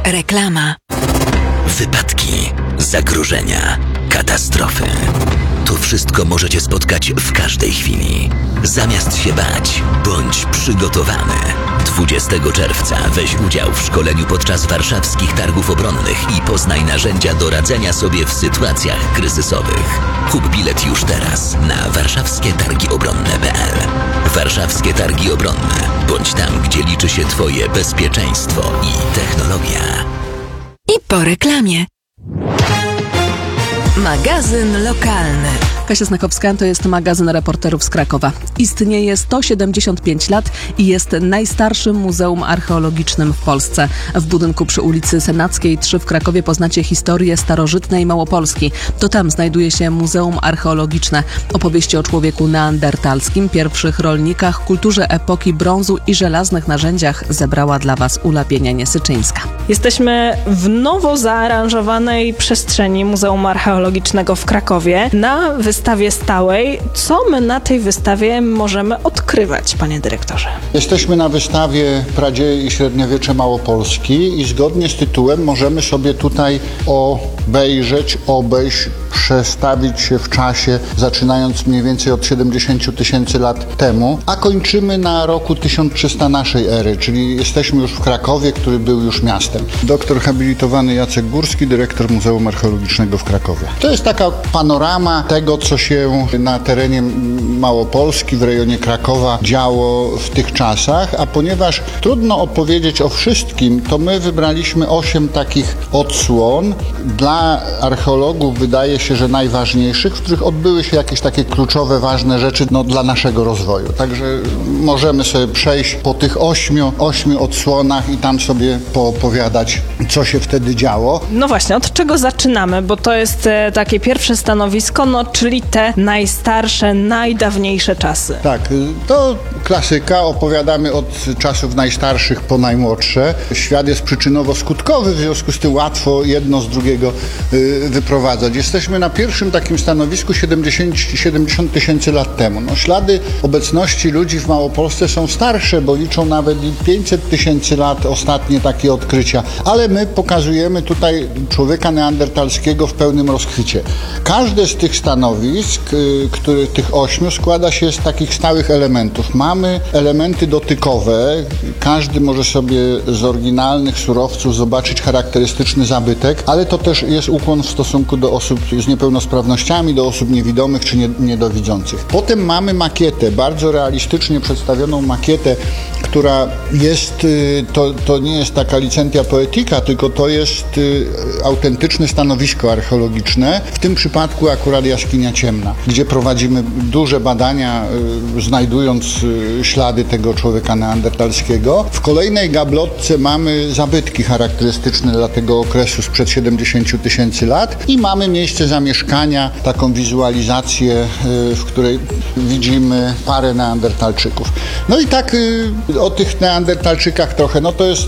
Reklama. Wypadki, zagrożenia, katastrofy. To wszystko możecie spotkać w każdej chwili. Zamiast się bać, bądź przygotowany. 20 czerwca weź udział w szkoleniu podczas warszawskich targów obronnych i poznaj narzędzia do radzenia sobie w sytuacjach kryzysowych. Kup bilet już teraz na warszawskietargiobronne.pl. Warszawskie Targi Obronne. Bądź tam, gdzie liczy się Twoje bezpieczeństwo i technologia. I po reklamie. Magazyn lokalny. Kasia Snechowska, to jest magazyn reporterów z Krakowa. Istnieje 175 lat i jest najstarszym muzeum archeologicznym w Polsce. W budynku przy ulicy Senackiej 3 w Krakowie poznacie historię starożytnej Małopolski. To tam znajduje się Muzeum Archeologiczne. Opowieści o człowieku neandertalskim, pierwszych rolnikach, kulturze epoki brązu i żelaznych narzędziach zebrała dla Was Ula Pienianie-Syczyńska. Jesteśmy w nowo zaaranżowanej przestrzeni Muzeum Archeologicznego w Krakowie na wystawie stałej. Co my na tej wystawie możemy odkrywać, panie dyrektorze? Jesteśmy na wystawie Pradzieje i średniowiecze Małopolski i zgodnie z tytułem możemy sobie tutaj obejść, przestawić się w czasie, zaczynając mniej więcej od 70 tysięcy lat temu, a kończymy na roku 1300 naszej ery, czyli jesteśmy już w Krakowie, który był już miastem. Doktor habilitowany Jacek Górski, dyrektor Muzeum Archeologicznego w Krakowie. To jest taka panorama tego, co się na terenie Małopolski, w rejonie Krakowa działo w tych czasach, a ponieważ trudno opowiedzieć o wszystkim, to my wybraliśmy 8 takich odsłon. Dla archeologów wydaje się, że najważniejszych, w których odbyły się jakieś takie kluczowe, ważne rzeczy dla naszego rozwoju. Także możemy sobie przejść po tych 8 odsłonach i tam sobie poopowiadać, co się wtedy działo. No właśnie, od czego zaczynamy? Bo to jest takie pierwsze stanowisko, czyli te najstarsze, najdawniejsze czasy. Tak, to klasyka. Opowiadamy od czasów najstarszych po najmłodsze. Świat jest przyczynowo-skutkowy, w związku z tym łatwo jedno z drugiego wyprowadzać. Jesteśmy na pierwszym takim stanowisku 70 tysięcy lat temu. Ślady obecności ludzi w Małopolsce są starsze, bo liczą nawet i 500 tysięcy lat, ostatnie takie odkrycia. Ale my pokazujemy tutaj człowieka neandertalskiego w pełnym rozkwicie. Każde z tych stanowisk, tych 8, składa się z takich stałych elementów. Mamy elementy dotykowe. Każdy może sobie z oryginalnych surowców zobaczyć charakterystyczny zabytek, ale to też jest ukłon w stosunku do osób z niepełnosprawnościami, do osób niewidomych czy niedowidzących. Potem mamy makietę, bardzo realistycznie przedstawioną makietę, która jest, to nie jest taka licentia poetica, tylko to jest autentyczne stanowisko archeologiczne. W tym przypadku akurat jaskinia ciemna, gdzie prowadzimy duże badania, znajdując ślady tego człowieka neandertalskiego. W kolejnej gablotce mamy zabytki charakterystyczne dla tego okresu sprzed 70 tysięcy lat i mamy miejsce zamieszkania, taką wizualizację, w której widzimy parę neandertalczyków. No i tak o tych neandertalczykach trochę, to jest